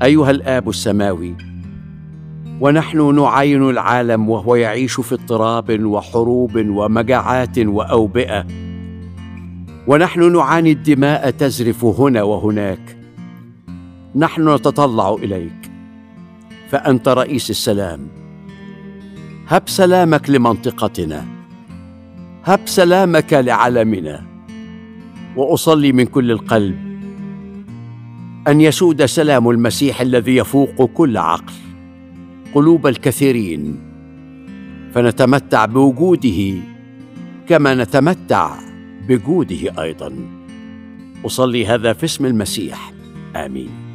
أيها الآب السماوي، ونحن نعاين العالم وهو يعيش في اضطراب وحروب ومجاعات وأوبئة، ونحن نعاني الدماء تزرف هنا وهناك، نحن نتطلع إليك فأنت رئيس السلام. هب سلامك لمنطقتنا، هب سلامك لعالمنا. وأصلي من كل القلب أن يسود سلام المسيح الذي يفوق كل عقل قلوب الكثيرين، فنتمتع بوجوده كما نتمتع بجوده أيضا. أصلي هذا في اسم المسيح، آمين.